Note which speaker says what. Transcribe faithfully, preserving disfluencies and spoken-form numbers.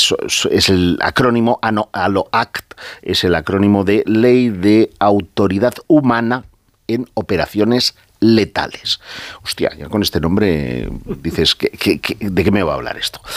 Speaker 1: es, es el acrónimo, ALOACT, es el acrónimo de Ley de Autoridad Humana en Operaciones Letales. Hostia, ya con este nombre dices, ¿qué, qué, qué, ¿de qué me va a hablar esto?